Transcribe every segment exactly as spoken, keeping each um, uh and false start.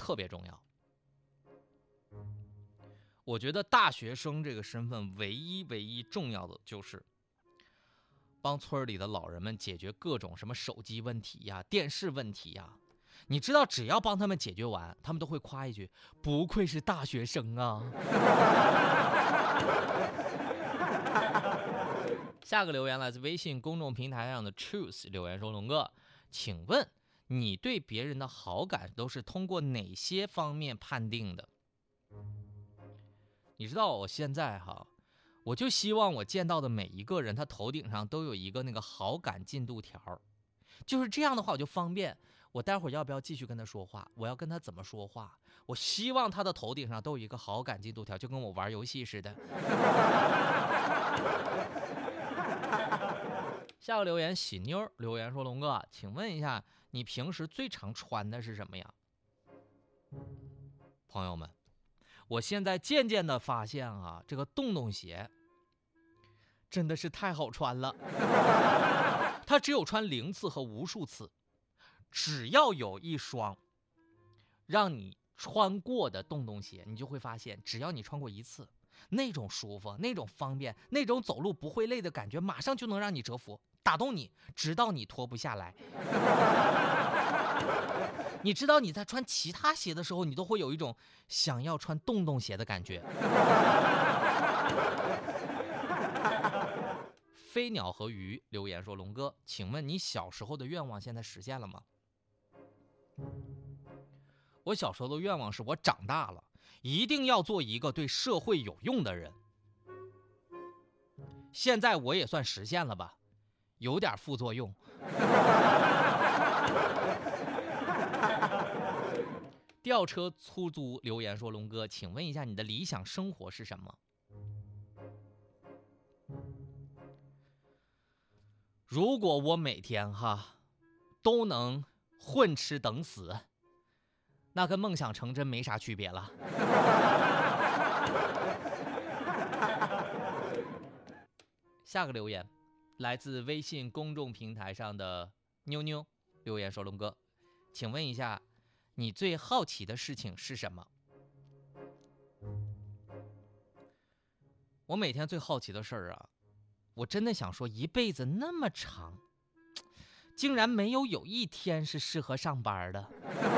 特别重要。我觉得大学生这个身份唯一唯一重要的就是帮村里的老人们解决各种什么手机问题呀、电视问题呀。你知道，只要帮他们解决完，他们都会夸一句：“不愧是大学生啊！”下个留言来自微信公众平台上的 Truth 留言说：“龙哥，请问你对别人的好感都是通过哪些方面判定的？”你知道我现在哈，我就希望我见到的每一个人，他头顶上都有一个那个好感进度条，就是这样的话，我就方便我待会儿要不要继续跟他说话，我要跟他怎么说话。我希望他的头顶上都有一个好感进度条，就跟我玩游戏似的。下个留言喜妞留言说：“龙哥，请问一下，你平时最常穿的是什么呀？”朋友们，我现在渐渐的发现啊，这个洞洞鞋真的是太好穿了。它只有穿零次和无数次，只要有一双让你穿过的洞洞鞋，你就会发现，只要你穿过一次，那种舒服，那种方便，那种走路不会累的感觉，马上就能让你折服，打动你，直到你脱不下来。你知道你在穿其他鞋的时候，你都会有一种想要穿洞洞鞋的感觉。飞鸟和鱼留言说：“龙哥，请问你小时候的愿望现在实现了吗？”我小时候的愿望是我长大了一定要做一个对社会有用的人。现在我也算实现了吧，有点副作用。吊车出租留言说：“龙哥，请问一下你的理想生活是什么？”如果我每天哈都能混吃等死，那跟梦想成真没啥区别了。下个留言来自微信公众平台上的妞妞留言说：“龙哥，请问一下，你最好奇的事情是什么？”我每天最好奇的事儿啊，我真的想说，一辈子那么长，竟然没有有一天是适合上班的。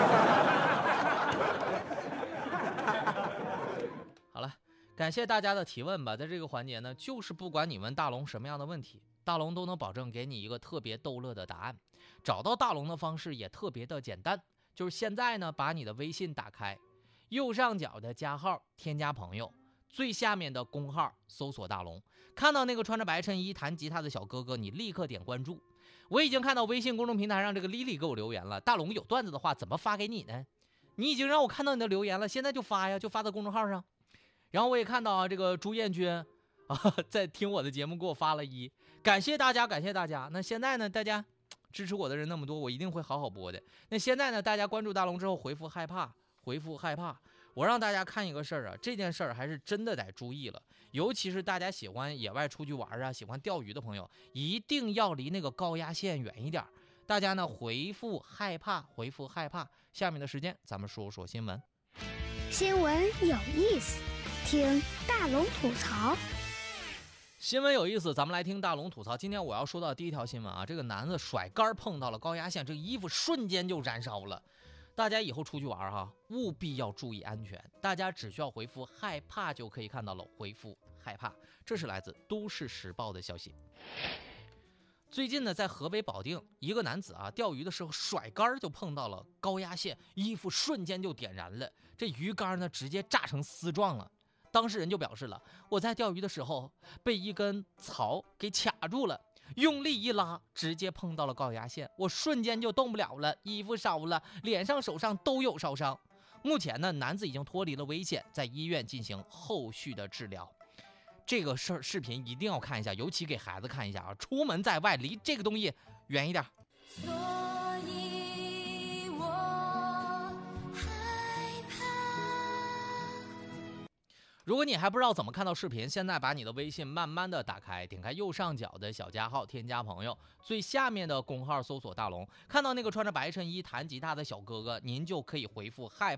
好了，感谢大家的提问吧。在这个环节呢，就是不管你问大龙什么样的问题，大龙都能保证给你一个特别逗乐的答案。找到大龙的方式也特别的简单，就是现在呢，把你的微信打开，右上角的加号添加朋友，最下面的公号搜索大龙，看到那个穿着白衬衣弹吉他的小哥哥，你立刻点关注。我已经看到微信公众平台上这个丽丽给我留言了，大龙有段子的话怎么发给你呢？你已经让我看到你的留言了，现在就发呀，就发到公众号上。然后我也看到啊，这个朱艳君啊，在听我的节目给我发了一，感谢大家，感谢大家。那现在呢，大家支持我的人那么多，我一定会好好播的。那现在呢，大家关注大龙之后回复害怕，回复害怕。我让大家看一个事儿啊，这件事儿还是真的得注意了，尤其是大家喜欢野外出去玩啊，喜欢钓鱼的朋友，一定要离那个高压线远一点。大家呢回复害怕，回复害怕。下面的时间咱们说说新闻。 新闻有意思，听大龙吐槽。 新闻有意思，咱们来听大龙吐槽。今天我要说到第一条新闻啊，这个男的甩杆碰到了高压线，这个衣服瞬间就燃烧了。大家以后出去玩哈，务必要注意安全。大家只需要回复害怕就可以看到了，回复害怕。这是来自都市时报的消息。最近呢，在河北保定，一个男子啊钓鱼的时候甩竿就碰到了高压线，衣服瞬间就点燃了，这鱼竿呢直接炸成丝状了。当事人就表示了，我在钓鱼的时候被一根草给卡住了，用力一拉，直接碰到了高压线，我瞬间就动不了了，衣服烧了，脸上手上都有烧伤。目前呢，男子已经脱离了危险，在医院进行后续的治疗。这个事儿视频一定要看一下，尤其给孩子看一下啊！出门在外，离这个东西远一点。所以我害怕。如果你还不知道怎么看到视频，现在把你的微信慢慢的打开，点开右上角的小加号，添加朋友，最下面的公号搜索大龙，看到那个穿着白衬衣弹吉他的小哥哥，您就可以回复害怕。